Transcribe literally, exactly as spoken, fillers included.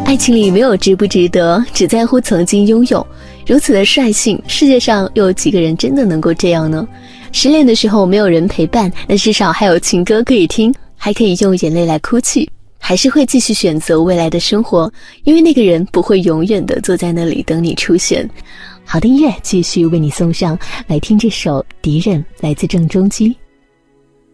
爱情里没有值不值得，只在乎曾经拥有。如此的率性，世界上又有几个人真的能够这样呢？失恋的时候没有人陪伴，那至少还有情歌可以听，还可以用眼泪来哭泣，还是会继续选择未来的生活，因为那个人不会永远的坐在那里等你出现。好的音乐继续为你送上，来听这首《敌人》，来自郑中基。